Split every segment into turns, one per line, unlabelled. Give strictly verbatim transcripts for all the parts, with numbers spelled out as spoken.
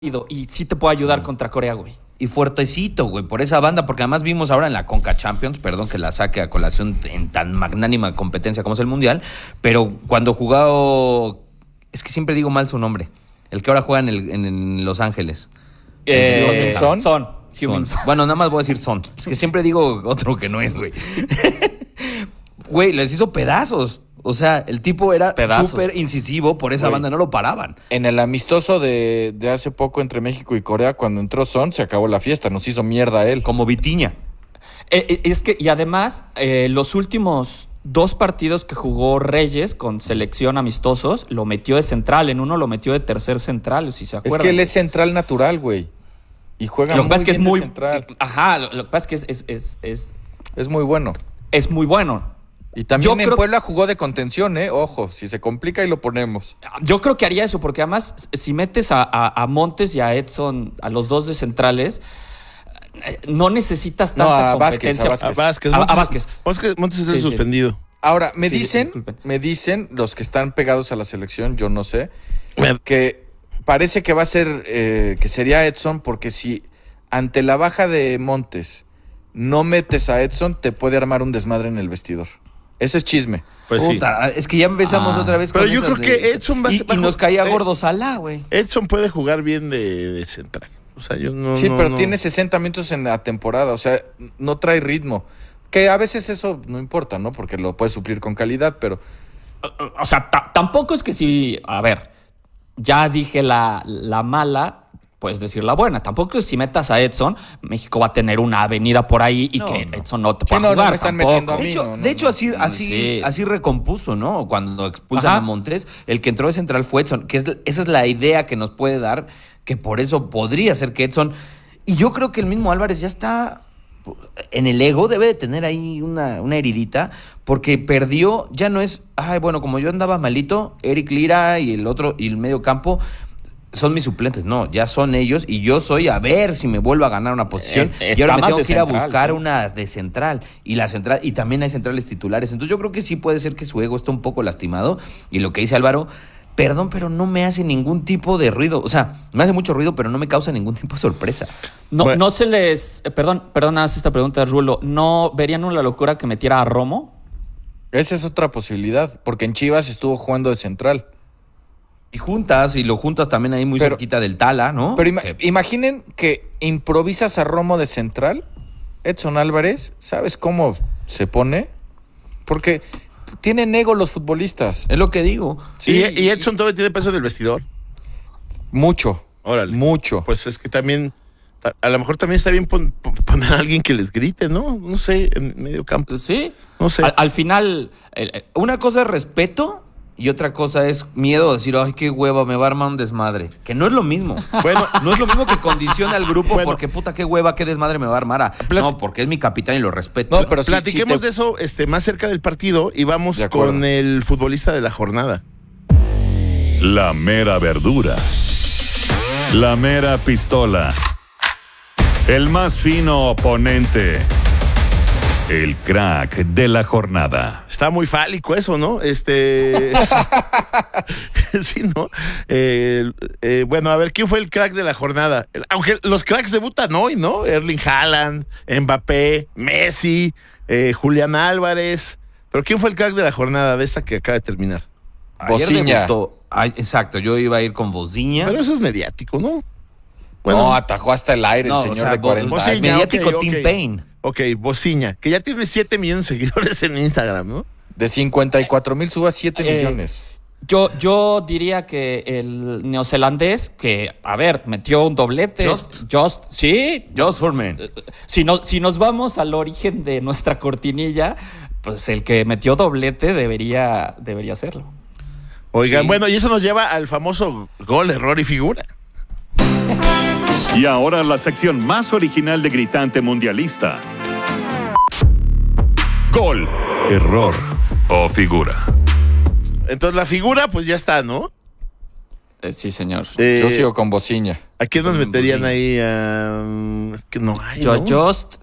y sí te puede ayudar sí. contra Corea, güey.
Y fuertecito, güey, por esa banda, porque además vimos ahora en la Conca Champions, perdón que la saque a colación en tan magnánima competencia como es el Mundial, pero cuando jugado, es que siempre digo mal su nombre, el que ahora juega en, el, en, en Los Ángeles.
Eh, Son. Son.
Son. Bueno, nada más voy a decir Son, es que siempre digo otro que no es, güey. Güey, les hizo pedazos. O sea, el tipo era súper incisivo, por esa Güey. banda no lo paraban.
En el amistoso de, de hace poco entre México y Corea, cuando entró Son, se acabó la fiesta, nos hizo mierda a él.
Como Vitiña.
Eh, es que, y además, eh, los últimos dos partidos que jugó Reyes con selección amistosos, lo metió de central, en uno lo metió de tercer central, si se acuerdan.
Es que él es central natural, güey. Y juega
lo que
muy
pasa es que
bien
es muy,
de central.
Ajá, lo, lo que pasa es que es... Es, es, es,
es muy bueno.
Es muy bueno.
Y también yo en Puebla que... jugó de contención, ¿eh? Ojo, si se complica y lo ponemos.
Yo creo que haría eso, porque además, si metes a, a, a Montes y a Edson, a los dos de centrales, no necesitas tanta no, a competencia.
Vázquez, a Vázquez.
A,
Montes,
a Vázquez.
Montes, Montes está sí, suspendido.
Sí. Ahora, me
sí,
dicen,
disculpen.
me dicen, los que están pegados a la selección, yo no sé, que parece que va a ser, eh, que sería Edson, porque si ante la baja de Montes no metes a Edson, te puede armar un desmadre en el vestidor. Eso es chisme.
Pues Puta, sí. Es que ya empezamos ah. otra vez
Pero
con
yo creo
de...
que Edson va a
y, y nos caía gordo Salah, güey.
Edson puede jugar bien de, de central. O sea, yo no.
Sí,
no,
pero
no.
tiene sesenta minutos en la temporada. O sea, no trae ritmo. Que a veces eso no importa, ¿no? Porque lo puedes suplir con calidad, pero.
O sea, t- tampoco es que si. A ver, ya dije la, la mala. Puedes decir la buena. Tampoco es si metas a Edson, México va a tener una avenida por ahí y no, que no. Edson no te pueda sí, no, jugar.
No me están metiendo a mí,
de hecho,
no, no,
de hecho
no,
así,
no,
así,
sí.
así recompuso, ¿no? Cuando expulsan Ajá. a Montes, el que entró de central fue Edson, que es, esa es la idea que nos puede dar, que por eso podría ser que Edson. Y yo creo que el mismo Álvarez ya está en el ego, debe de tener ahí una, una heridita, porque perdió, ya no es, ay, bueno, como yo andaba malito, Eric Lira y el otro, y el medio campo. Son mis suplentes, no, ya son ellos y yo soy a ver si me vuelvo a ganar una posición
es,
y ahora me tengo que ir
central,
a buscar
sí.
una de central y la central y también hay centrales titulares, entonces yo creo que sí puede ser que su ego esté un poco lastimado y lo que dice Álvaro, perdón, pero no me hace ningún tipo de ruido, o sea, me hace mucho ruido, pero no me causa ningún tipo de sorpresa.
No,
bueno.
no se les, eh, perdón, perdón, haz esta pregunta, Rulo, ¿no verían una locura que metiera a Romo?
Esa es otra posibilidad, porque en Chivas estuvo jugando de central.
Y juntas, y lo juntas también ahí muy
pero,
cerquita del Tala, ¿no?
Pero ima- imaginen que improvisas a Romo de central, Edson Álvarez, ¿sabes cómo se pone? Porque tienen ego los futbolistas.
Es lo que digo.
Sí, y, y Edson todavía tiene peso del vestidor.
Mucho.
Órale.
Mucho.
Pues es que también, a, a lo mejor también está bien pon, pon, poner a alguien que les grite, ¿no? No sé, en medio campo.
Sí.
No sé.
Al, al final,
el, una cosa es respeto. Y otra cosa es miedo a decir, ay, qué hueva, me va a armar un desmadre. Que no es lo mismo. Bueno, no es lo mismo que condicione al grupo bueno, porque, puta, qué hueva, qué desmadre me va a armar. A...
Plat-
no, porque es mi capitán y lo respeto.
No, pero platiquemos sí, sí te... de eso este, más cerca del partido y vamos con el futbolista de la jornada.
La mera verdura. La mera pistola. El más fino oponente. El crack de la jornada.
Está muy fálico eso, ¿no? Este. sí, ¿no? Eh, eh, bueno, a ver, ¿quién fue el crack de la jornada? Aunque los cracks debutan hoy, ¿no? Erling Haaland, Mbappé, Messi, eh, Julián Álvarez. Pero ¿quién fue el crack de la jornada de esta que acaba de terminar?
Boziña.
Ay, exacto, yo iba a ir con Boziña.
Pero eso es mediático, ¿no?
Bueno, no, atajó hasta el aire
no,
el señor
o sea,
de cuarenta
Boziña,
años.
mediático
okay,
Tim
okay.
Payne.
Ok, Boziña, que ya tiene siete millones de seguidores en Instagram, ¿no?
De cincuenta y cuatro mil suba siete
eh,
millones.
Yo, yo diría que el neozelandés, que, a ver, metió un doblete.
Just.
Just, sí.
Just for men.
Si, no, si nos vamos al origen de nuestra cortinilla, pues el que metió doblete debería, debería hacerlo.
Oigan,
sí.
Bueno, y eso nos lleva al famoso gol, error y figura.
Y ahora la sección más original de Gritante Mundialista. Gol, error o figura.
Entonces la figura, pues ya está, ¿no?
Eh, sí, señor.
Eh,
Yo sigo con Boziña.
¿A quién nos meterían ahí? Uh, es que no hay,
Yo,
¿no?
Just.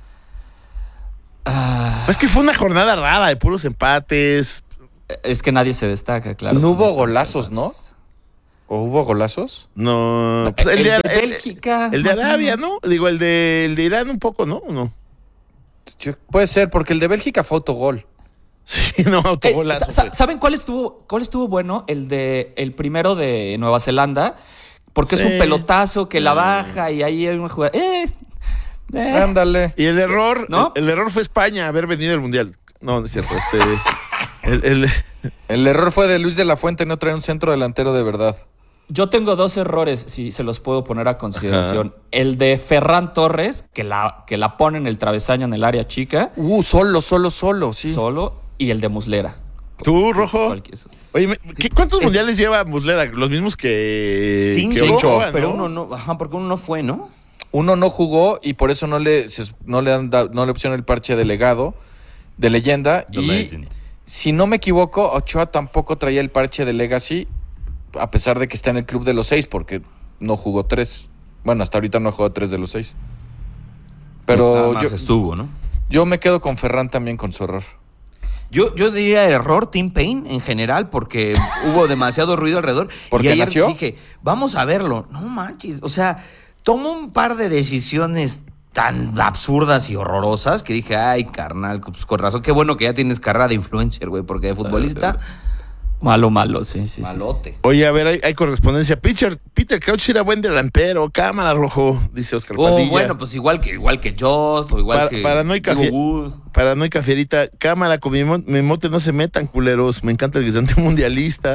Uh, es que fue una jornada rara de puros empates.
Es que nadie se destaca, claro.
No hubo golazos, ¿no? ¿O hubo golazos?
No, pues el,
el
de,
de
el-
Bélgica.
el de
más o
Arabia,
menos.
¿no? Digo, el de, el de Irán un poco, ¿no? ¿O no?
Yo- puede ser, porque el de Bélgica fue autogol.
Sí, no,
Eh,
autogolazo.
sa-
fue.
¿Saben cuál estuvo, cuál estuvo bueno? El de el primero de Nueva Zelanda, porque
Sí.
es un pelotazo que la baja y ahí hay una jugada. Eh, eh.
Ándale.
Y el error,
¿No?
el, el error fue España haber venido al Mundial. No, no es cierto. Este, el, el-
El error fue de Luis de la Fuente no traer un centro delantero de verdad.
Yo tengo dos errores, si se los puedo poner a consideración. El de Ferran Torres, que la, que la pone en el travesaño en el área chica,
Uh, solo, solo, solo, sí.
solo, y el de Muslera.
¿Tú, Rojo?
Cualquier-
Oye, me- ¿qué- ¿cuántos mundiales lleva Muslera? Los mismos que,
Cinco,
que Ochoa,
pero
¿no?
uno no, ajá, porque uno no fue, ¿no?
Uno no jugó y por eso no le, se- no le han dado, no le opcionó el parche de legado, de leyenda.
The
y
Legend.
si no me equivoco, Ochoa tampoco traía el parche de Legacy, a pesar de que está en el club de los seis, porque no jugó tres. Bueno, hasta ahorita no ha jugado tres de los seis. Pero
Nada más
yo,
estuvo, ¿no?
yo me quedo con Ferran también con su error.
Yo, yo diría error Tim Payne en general porque hubo demasiado ruido alrededor.
¿Porque
y ayer
nació?
dije, vamos a verlo. No manches. O sea, tomó un par de decisiones tan absurdas y horrorosas que dije, ay, carnal, pues con razón. Qué bueno que ya tienes carrera de influencer, güey, porque de futbolista,
Malo, malo, sí, sí. sí, sí.
malote.
Oye, a ver, hay, hay correspondencia. Peter, Peter Crouch era buen delantero. Cámara, Rojo, dice Oscar
Oh,
Padilla.
bueno, pues igual que igual que Just o igual
Para-
que
paranoica
Diego
fie-
Wood.
Paranoica Fierita. Cámara, con mi, mo- mi mote no se metan, culeros. Me encanta el gritante mundialista.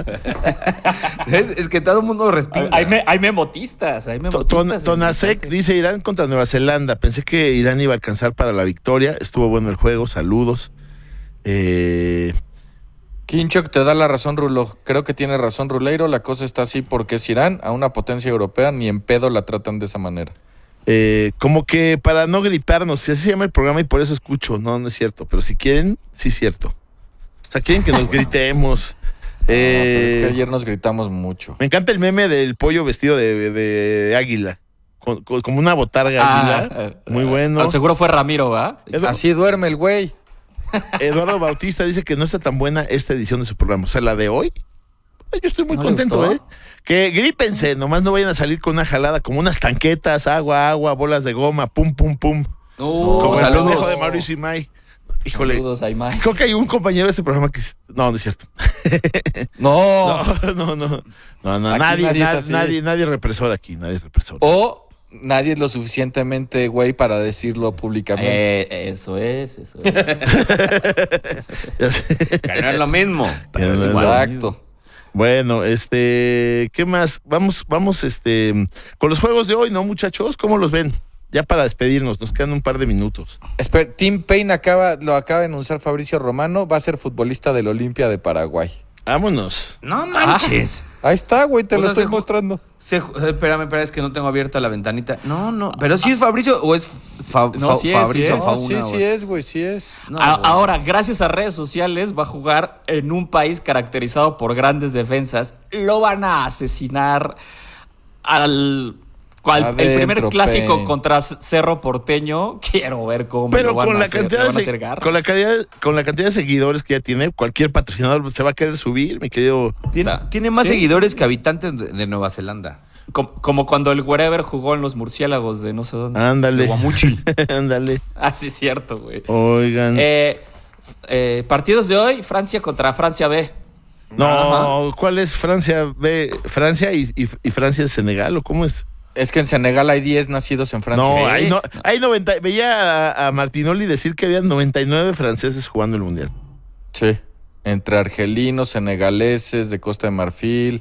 Es, es que todo el mundo respira.
Hay, hay, me- hay memotistas, hay
To-
memotistas.
Ton-
en
Tonasek
el-
dice Irán contra Nueva Zelanda. Pensé que Irán iba a alcanzar para la victoria. Estuvo bueno el juego. Saludos. Eh,
Kinchok te da la razón, Rulo. Creo que tiene razón Ruleiro. La cosa está así porque es Irán, a una potencia europea, ni en pedo la tratan de esa manera.
eh, como que para no gritarnos, si así se llama el programa y por eso escucho. No, no es cierto. Pero si quieren, sí es cierto. O sea, quieren que nos gritemos.
No, pero es
Eh,
que ayer nos gritamos mucho.
Me encanta el meme del pollo vestido de, de águila. Con- con- como una botarga
Ah,
águila.
eh,
Muy
eh,
bueno.
al seguro fue Ramiro, ¿va?
Edu-
Así duerme el güey.
Eduardo Bautista dice que no está tan buena esta edición de su programa. O sea, la de hoy. Ay, yo estoy muy
¿No le
contento,
gustó?
¿eh? Que grípense, nomás no vayan a salir con una jalada, como unas tanquetas, agua, agua, bolas de goma, pum, pum, pum.
No,
como el
saludos.
pendejo de Mauricio Imay. Híjole,
Saludos, Aymar.
creo que hay un compañero de este programa que... es- No, no es cierto.
No.
No, no, no. No, no,
Aquí
nadie,
nadie es
na-
así.
nadie, nadie represor aquí, nadie es represor.
O nadie es lo suficientemente güey para decirlo públicamente.
Eh, eso es, eso es.
Ya sé.
Que no es lo mismo. Pero
Ya
es
no es
igual.
Exacto.
Bueno, este, ¿qué más? Vamos, vamos, este, con los juegos de hoy, ¿no, muchachos? ¿Cómo los ven? Ya para despedirnos, nos quedan un par de minutos.
Espera, Tim Payne acaba, lo acaba de anunciar Fabricio Romano, va a ser futbolista del Olimpia de Paraguay.
Vámonos.
No manches.
Ahí está, güey, te
O
lo
sea,
estoy
se ju-
mostrando.
Se ju- eh, espérame, espérame, es que no tengo abierta la ventanita. No, no. Pero sí es Fabricio o es Fa-
No,
Fa-
sí es,
Fabricio
sí es.
No,
Fauna,
sí,
güey?
sí es, güey, sí es.
No,
A-
güey.
ahora, gracias a redes sociales, va a jugar en un país caracterizado por grandes defensas. Lo van a asesinar al. al- el primer
Adentro,
clásico
Pen.
contra Cerro Porteño. Quiero ver cómo
Pero
lo van
con
a
la,
hacer,
cantidad
le
de,
van a
se-
hacer garras.
con, la cantidad, con la cantidad de seguidores que ya tiene, cualquier patrocinador se va a querer subir, mi querido.
Tiene,
Ta-
tiene más
Sí.
seguidores que habitantes de, de Nueva Zelanda.
Com- Como, cuando el Wherever jugó en los murciélagos de no sé dónde.
Ándale.
De Guamuchil.
Ándale.
Ah, sí, cierto, güey.
Oigan.
Eh, eh, partidos de hoy, Francia contra Francia B.
no, ¿cuál es Francia B? ¿Francia y, y, y Francia es Senegal o cómo es?
Es que en Senegal hay diez nacidos en Francia.
No,
Sí.
hay, no, hay noventa. Veía a, a Martinoli decir que había noventa y nueve franceses jugando el mundial.
Sí. Entre argelinos, senegaleses, de Costa de Marfil.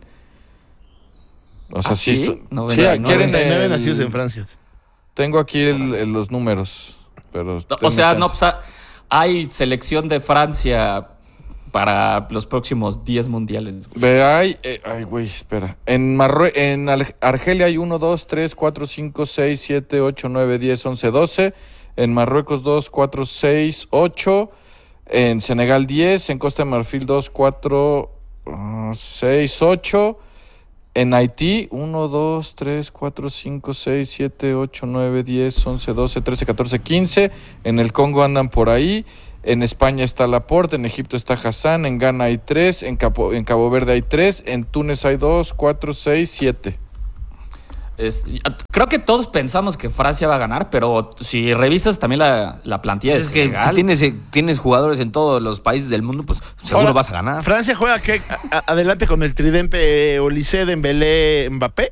O sea,
¿Ah,
sí.
sí?
son-
noventa y
sí,
nueve.
quieren
noventa y nueve
el-
nacidos en Francia.
Tengo aquí el- el- los números. Pero
O sea,
denme
no,
chance.
pues, ah, hay selección de Francia para los próximos diez mundiales. güey.
Ve, hay, eh, ay, güey, espera. En, Marrue en Al- Argelia hay uno, dos, tres, cuatro, cinco, seis, siete, ocho, nueve, diez, once, doce. En Marruecos dos, cuatro, seis, ocho. En Senegal diez. En Costa de Marfil dos, cuatro, seis, ocho. En Haití, uno, dos, tres, cuatro, cinco, seis, siete, ocho, nueve, diez, once, doce, trece, catorce, quince. En el Congo andan por ahí. En España está Laporte, en Egipto está Hassan, en Ghana hay tres, en Cabo, en Cabo Verde hay tres, en Túnez hay dos, cuatro, seis, siete.
Es, creo que todos pensamos que Francia va a ganar, pero si revisas también la, la plantilla
Pues es que
Senegal,
si tienes, tienes jugadores en todos los países del mundo, pues seguro
Ahora,
vas a ganar.
Francia juega ¿qué? A- a- adelante con el tridente Olise, Dembélé, Mbappé.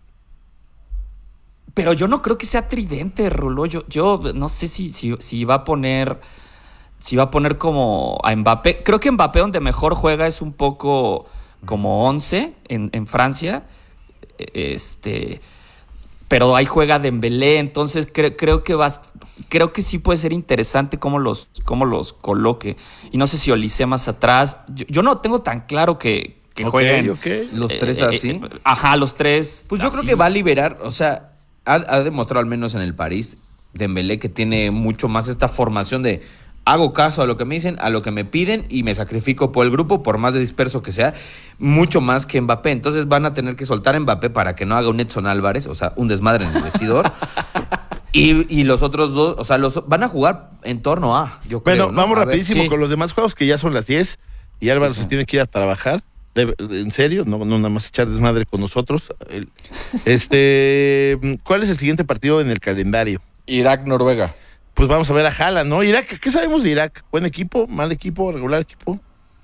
pero yo no creo que sea tridente, Rulo. Yo, yo no sé si, si, si va a poner. Si va a poner como a Mbappé. Creo que Mbappé donde mejor juega es un poco como once en, en Francia. Este. Pero ahí juega Dembélé. Entonces cre- creo que va. Creo que sí puede ser interesante cómo los, cómo los coloque. Y no sé si Olise más atrás. Yo, yo no tengo tan claro que, que
Ok,
jueguen.
ok.
Los
eh,
tres
eh,
así.
eh, ajá, los tres.
Pues yo
así.
creo que va a liberar, o sea, ha, ha demostrado al menos en el París, Dembélé, que tiene mucho más esta formación de hago caso a lo que me dicen, a lo que me piden y me sacrifico por el grupo, por más de disperso que sea, mucho más que Mbappé. Entonces van a tener que soltar a Mbappé para que no haga un Edson Álvarez, o sea, un desmadre en el vestidor. y, y los otros dos, o sea, los van a jugar en torno a, yo creo.
Bueno,
¿no?
vamos
A ver,
rapidísimo
sí.
con los demás juegos que ya son las diez y Álvaro se tiene que ir a trabajar. De- de- en serio, no, no nada más echar desmadre con nosotros. El- este, ¿cuál es el siguiente partido en el calendario?
Irak-Noruega.
Pues vamos a ver a Haaland, ¿no? Irak, ¿qué sabemos de Irak? ¿Buen equipo? ¿Mal equipo? ¿Regular equipo?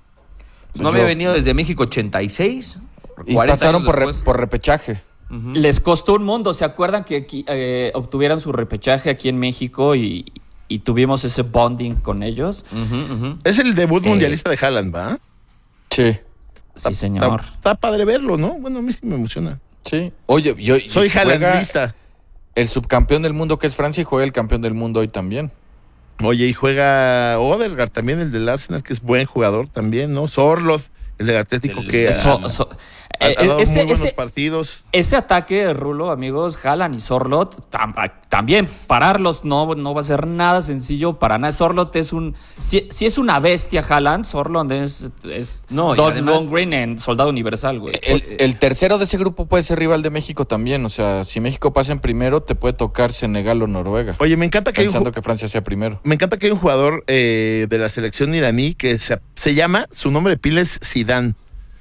no había venido desde México ochenta y seis.
Y
cuarenta
pasaron
años
por, re-
después.
por repechaje.
Ujú.
Les costó un mundo. ¿Se acuerdan que aquí, eh, obtuvieran su repechaje aquí en México y, y tuvimos ese bonding con ellos?
Ujú, ujú.
Es el debut
Eh.
mundialista de Haaland, ¿va?
Sí,
Sí, señor.
Está, está padre verlo, ¿no? Bueno, a mí sí me emociona.
sí. Oye, yo
Soy
juega
Haalandista.
el subcampeón del mundo que es Francia y juega el campeón del mundo hoy también.
Oye, y juega Odegaard también, el del Arsenal, que es buen jugador también, ¿no? Sorloth, el del Atlético,
El-
que ha,
So- so-
ha- ha
eh,
dado
ese,
muy buenos
ese-
partidos.
ese ataque, Rulo, amigos, Haaland y Sorlot, tam- también pararlos no, no va a ser nada sencillo para nada. Sorlot es un. Si, si es una bestia, Haaland, Sorlot es, es
No, y
Dolph
además-
Lundgren en Soldado Universal, güey.
El, el tercero de ese grupo puede ser rival de México también. O sea, si México pasa en primero, te puede tocar Senegal o Noruega.
Oye, me encanta que hay un,
Pensando
ju-
que Francia sea primero.
me encanta que hay un jugador eh, de la selección iraní que se, se llama, su nombre de pila es Zidane.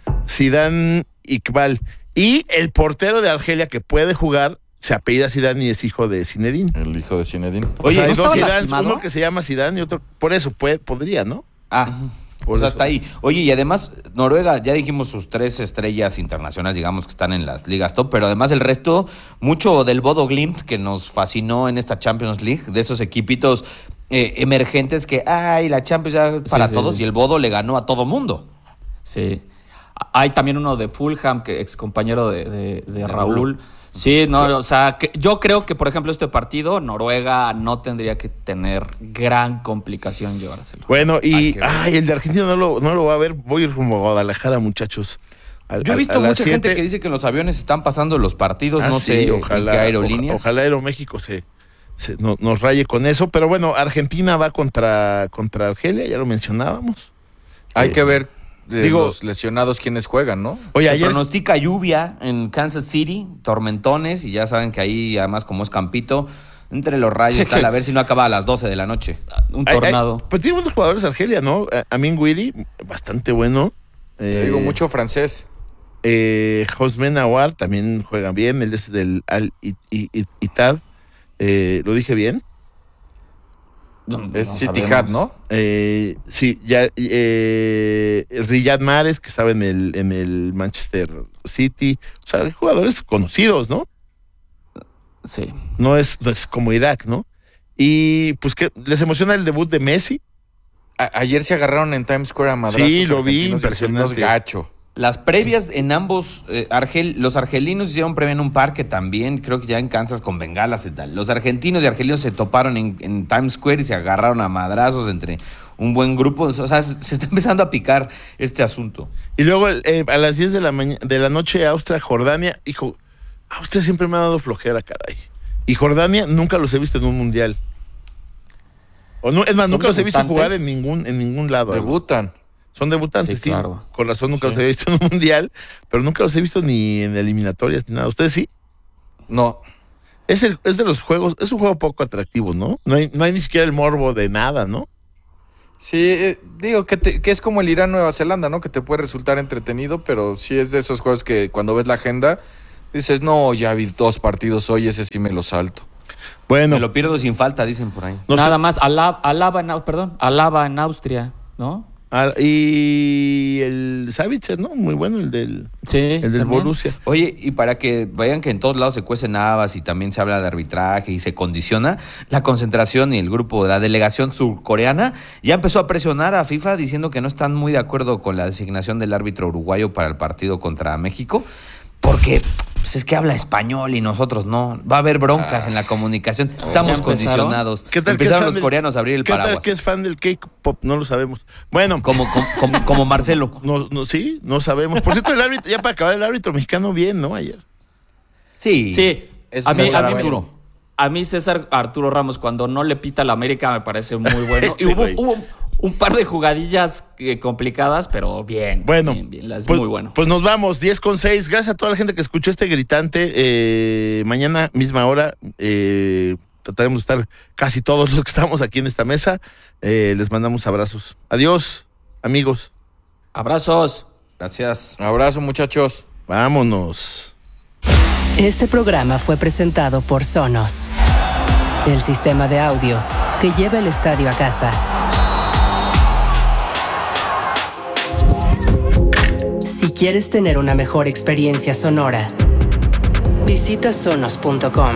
Zidane Iqbal. Y el portero de Argelia que puede jugar se apellida Zidane y es hijo de Zinedine.
El hijo de Zinedine.
O
Oye,
sea, hay
¿no
dos
estaba
Zidanes,
lastimado?
uno que se llama Zidane y otro, por eso puede, podría, ¿no?
Ah,
Por
O sea,
eso.
hasta ahí. Oye, y además, Noruega, ya dijimos sus tres estrellas internacionales, digamos, que están en las ligas top, pero además el resto, mucho del Bodo Glimt que nos fascinó en esta Champions League, de esos equipitos eh, emergentes que, ay, la Champions ya para
sí,
todos,
sí.
y el Bodo le ganó a todo mundo.
sí. Hay también uno de Fulham, que ex compañero de, de- de Raúl. Sí, no, o sea, que yo creo que, por ejemplo, este partido, Noruega no tendría que tener gran complicación llevárselo.
Bueno,
Hay
y
que ver.
ay, el de Argentina no lo, no lo va a ver. Voy a ir como a Guadalajara, muchachos. Al-
Yo he
al-
visto
a las
mucha gente
siete.
que dice que en los aviones están pasando los partidos,
Ah,
no
sí,
sé en
ojalá,
qué aerolíneas.
oja- ojalá Aeroméxico se, se- no- nos raye con eso. Pero bueno, Argentina va contra, contra Argelia, ya lo mencionábamos.
Hay
Eh,
que ver de
digo-
los lesionados quienes juegan, ¿no?
Oye,
Se
ayer
pronostica lluvia en Kansas City, tormentones, y ya saben que ahí, además, como es campito, entre los rayos y tal, a ver si no acaba a las doce de la noche.
Un
ay, ay,
tornado.
pues tiene buenos jugadores Argelia, ¿no? A- Amin Guidi, bastante bueno.
Te
Eh,
digo mucho francés.
Eh, Hosmen Awar también juega bien, él es del Al I- I- I- Itad. Eh, ¿Lo dije bien?
No-
Es
no
City
sabemos.
Hat, ¿no?
Eh, sí, ya, eh, Riyad Mahrez, que estaba en el, en el Manchester City. O sea, hay jugadores conocidos, ¿no?
Sí.
No es, no es como Irak, ¿no? Y pues que les emociona el debut de Messi.
A- ayer se agarraron en Times Square a madrazos.
Sí, lo vi,
argentinos y
impresionante.
argentinos gacho.
Las previas en ambos, eh, Argel, los argelinos hicieron previa en un parque también, creo que ya en Kansas con bengalas y tal. Los argentinos y argelinos se toparon en, en Times Square y se agarraron a madrazos entre un buen grupo. O sea, se, se está empezando a picar este asunto.
Y luego eh, a las diez de la, maña- de la noche, Austria-Jordania. Hijo, Austria siempre me ha dado flojera, caray. Y Jordania nunca los he visto en un mundial. O no, es más,
¿Son
nunca los he visto
debutantes?
jugar en ningún, en ningún lado.
Debutan.
Son debutantes,
Sí,
sí.
claro.
Con razón nunca
Sí.
los había visto en un mundial, pero nunca los he visto ni en eliminatorias ni nada. ¿Ustedes sí?
No.
Es, el, es de los juegos, es un juego poco atractivo, ¿no? No hay, no hay ni siquiera el morbo de nada, ¿no?
Sí, eh, digo que, te- que es como el Irán-Nueva Zelanda, ¿no? Que te puede resultar entretenido, pero sí es de esos juegos que cuando ves la agenda dices, no, ya vi dos partidos hoy, ese sí me lo salto.
Bueno,
Me lo pierdo sin falta, dicen por ahí.
no sé-
Nada más, Alaba, Alaba en, Au- perdón, Alaba en Austria, ¿no?
ah, y el Savitzer, ¿no? Muy bueno, el del,
Sí.
el del
también.
Borussia.
Oye, y para que vean que en todos lados se cuecen habas y también se habla de arbitraje y se condiciona, la concentración y el grupo de la delegación surcoreana ya empezó a presionar a FIFA diciendo que no están muy de acuerdo con la designación del árbitro uruguayo para el partido contra México, porque pues, es que habla español y nosotros no. Va a haber broncas en la comunicación.
¿Ya
Estamos
empezaron?
condicionados.
¿Qué tal que es
Empezaron
fan
los
del-
coreanos a abrir el
¿Qué tal
paraguas.
que es fan del K-pop? No lo sabemos. Bueno,
Como, como, como- como Marcelo.
no, no, sí, no sabemos. Por cierto, el árbitro, ya para acabar, el árbitro mexicano bien, ¿no? Ayer.
Sí.
Sí,
Es
a mí,
César
a, mí,
Arturo.
a mí César Arturo Ramos, cuando no le pita a la América, me parece muy bueno.
Este
y hubo,
güey.
hubo un par de jugadillas eh, complicadas, pero bien.
Bueno,
bien, bien, es
pues,
muy bueno.
Pues nos vamos, diez con seis. Gracias a toda la gente que escuchó este gritante. Eh, mañana, misma hora, eh, trataremos de estar casi todos los que estamos aquí en esta mesa. Eh, les mandamos abrazos. Adiós, amigos.
Abrazos.
Gracias.
Abrazo, muchachos.
Vámonos.
Este programa fue presentado por Sonos, el sistema de audio que lleva el estadio a casa. Si quieres tener una mejor experiencia sonora, visita sonos punto com.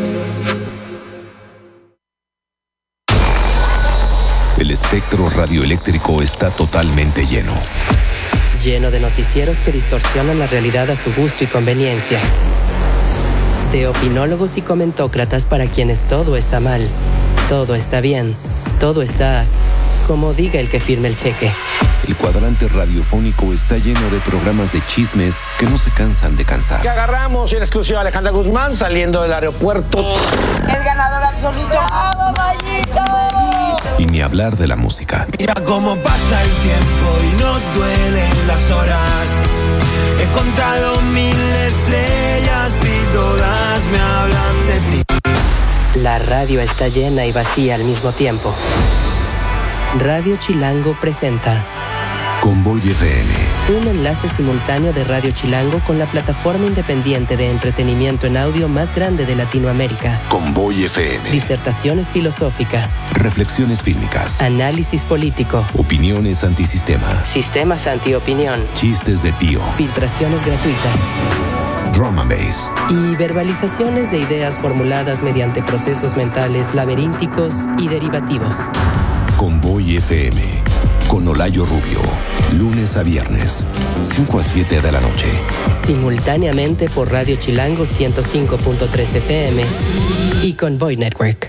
El espectro radioeléctrico está totalmente lleno.
Lleno de noticieros que distorsionan la realidad a su gusto y conveniencia. De opinólogos y comentócratas para quienes todo está mal, todo está bien, todo está como diga el que firme el cheque.
El cuadrante radiofónico está lleno de programas de chismes que no se cansan de cansar.
Que agarramos en exclusiva a Alejandra Guzmán saliendo del aeropuerto.
El ganador absoluto. ¡Bravo, Mayito!
Y ni hablar de la música.
Mira cómo pasa el tiempo y no duelen las horas. He contado mil estrellas y todas me hablan de ti.
La radio está llena y vacía al mismo tiempo. Radio Chilango presenta
Convoy F M.
un enlace simultáneo de Radio Chilango con la plataforma independiente de entretenimiento en audio más grande de Latinoamérica.
Convoy F M.
Disertaciones filosóficas,
Reflexiones fílmicas.
análisis político,
Opiniones antisistema.
sistemas antiopinión,
Chistes de tío.
filtraciones gratuitas
Drum and Bass.
y verbalizaciones de ideas formuladas mediante procesos mentales laberínticos y derivativos.
Convoy F M. Con Olayo Rubio. Lunes a viernes. cinco a siete de la noche.
Simultáneamente por Radio Chilango ciento cinco punto tres F M y Convoy Network.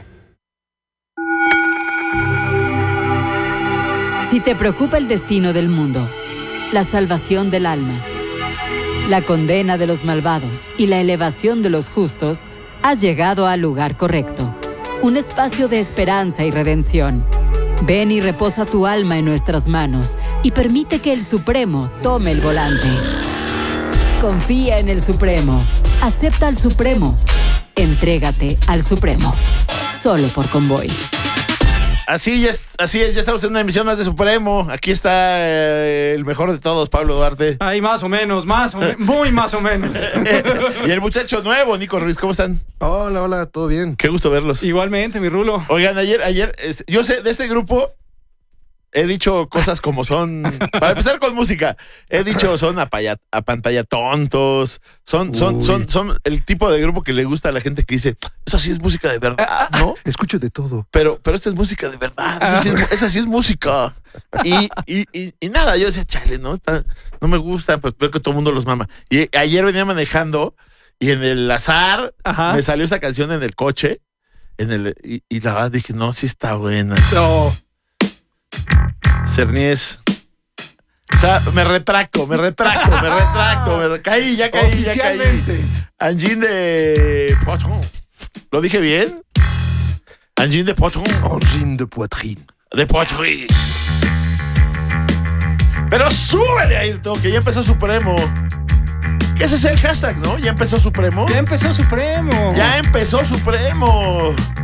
Si te preocupa el destino del mundo, la salvación del alma, la condena de los malvados y la elevación de los justos, has llegado al lugar correcto. Un espacio de esperanza y redención. Ven y reposa tu alma en nuestras manos y permite que el Supremo tome el volante. Confía en el Supremo. Acepta al Supremo. Entrégate al Supremo. Solo por Convoy.
Así es, así es, ya estamos en una emisión más de Supremo. Aquí está eh, el mejor de todos, Pablo Duarte.
Ahí más o menos, más o menos, muy más o menos.
Y el muchacho nuevo, Nico Ruiz, ¿cómo están?
Hola, hola, ¿todo bien?
Qué gusto verlos.
Igualmente, mi Rulo.
Oigan, ayer, ayer, es- yo sé, de este grupo he dicho cosas como son, para empezar con música, he dicho son apaya- apantallatontos, son, son,
Uy.
son, son el tipo de grupo que le gusta a la gente que dice, eso sí es música de verdad, ¿no?
Escucho de todo.
Pero, pero esta es música de verdad, eso sí es, mu- esa sí es música. Y, y, y, y nada, yo decía, chale, ¿no? Está- no me gusta, pues veo que todo el mundo los mama. Y ayer venía manejando y en el azar
Ajá.
me salió esa canción en el coche, en el, y, y la verdad dije, no, sí está buena.
No.
Cernies. O sea, me retracto, me retracto, me retracto, me re- caí, ya caí, ya caí.
Oficialmente.
Angine de Poitrón. ¿Lo dije bien? Angine de Poitrón.
Angine de poitrine.
De Poitrón. Pero súbele ahí, que ya empezó Supremo. Que ese es el hashtag, ¿no? Ya empezó Supremo.
Ya empezó Supremo.
Ya empezó Supremo.